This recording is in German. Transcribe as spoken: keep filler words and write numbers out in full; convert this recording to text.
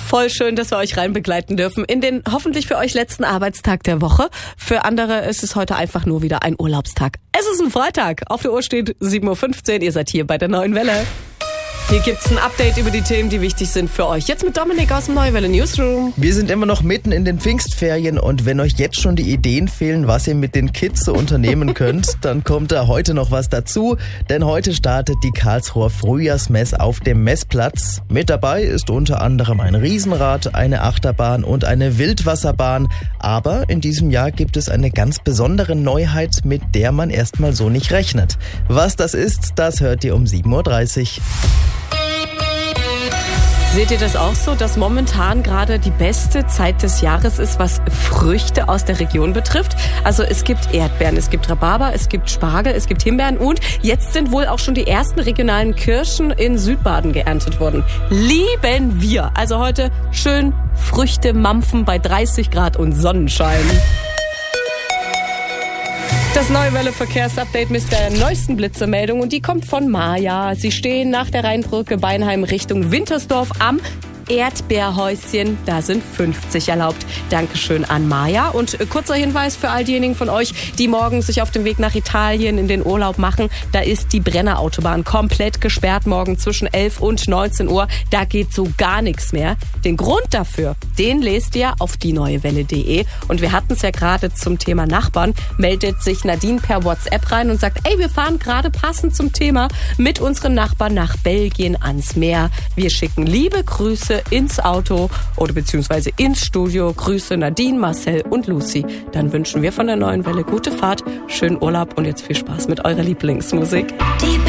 Voll schön, dass wir euch rein begleiten dürfen in den hoffentlich für euch letzten Arbeitstag der Woche. Für andere ist es heute einfach nur wieder ein Urlaubstag. Es ist ein Freitag. Auf der Uhr steht sieben Uhr fünfzehn. Ihr seid hier bei der Neuen Welle. Hier gibt's ein Update über die Themen, die wichtig sind für euch. Jetzt mit Dominik aus dem Neue Welle Newsroom. Wir sind immer noch mitten in den Pfingstferien und wenn euch jetzt schon die Ideen fehlen, was ihr mit den Kids so unternehmen könnt, dann kommt da heute noch was dazu. Denn heute startet die Karlsruher Frühjahrsmess auf dem Messplatz. Mit dabei ist unter anderem ein Riesenrad, eine Achterbahn und eine Wildwasserbahn. Aber in diesem Jahr gibt es eine ganz besondere Neuheit, mit der man erstmal so nicht rechnet. Was das ist, das hört ihr um sieben Uhr dreißig. Seht ihr das auch so, dass momentan gerade die beste Zeit des Jahres ist, was Früchte aus der Region betrifft? Also es gibt Erdbeeren, es gibt Rhabarber, es gibt Spargel, es gibt Himbeeren und jetzt sind wohl auch schon die ersten regionalen Kirschen in Südbaden geerntet worden. Lieben wir! Also heute schön Früchte mampfen bei dreißig Grad und Sonnenschein. Das Neue Welle Verkehrsupdate mit der neuesten Blitzemeldung und die kommt von Maja. Sie stehen nach der Rheinbrücke Beinheim Richtung Wintersdorf am Erdbeerhäuschen, da sind fünfzig erlaubt. Dankeschön an Maja. Und kurzer Hinweis für all diejenigen von euch, die morgen sich auf den Weg nach Italien in den Urlaub machen. Da ist die Brennerautobahn komplett gesperrt morgen zwischen elf und neunzehn Uhr. Da geht so gar nichts mehr. Den Grund dafür, den lest ihr auf die neue welle punkt de. Und wir hatten es ja gerade zum Thema Nachbarn. Meldet sich Nadine per WhatsApp rein und sagt, ey, wir fahren gerade passend zum Thema mit unseren Nachbarn nach Belgien ans Meer. Wir schicken liebe Grüße ins Auto oder beziehungsweise ins Studio. Grüße Nadine, Marcel und Lucy. Dann wünschen wir von der Neuen Welle gute Fahrt, schönen Urlaub und jetzt viel Spaß mit eurer Lieblingsmusik.